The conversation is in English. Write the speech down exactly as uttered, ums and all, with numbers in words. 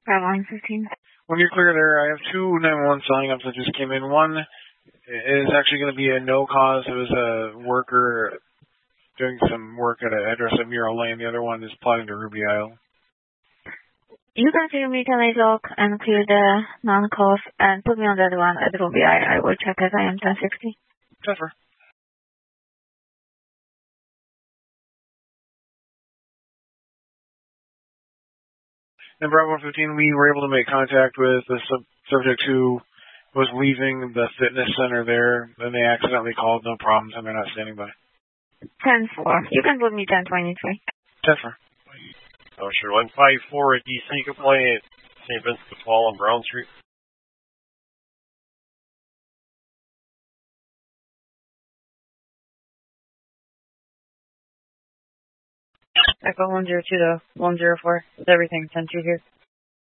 Airline fifteen. When you're clear there, I have two nine one one signing ups that just came in. One is actually going to be a no cause. It was a worker doing some work at an address at Mural Lane. The other one is plotting to Ruby Isle. You can clear me till eight o'clock and clear the non-cause and put me on the other one at Ruby Isle. I will check as I am ten sixty. Jennifer. In Bravo fifteen, we were able to make contact with the sub subject who was leaving the fitness center there, and they accidentally called, no problems, and they're not standing by. ten four. You can put me ten twenty-three. Jennifer. Oh, sure. one five four at East Saint Complaint, Saint Vincent de Paul on Brown Street. Echo one zero two to one zero four. Is everything ten two here?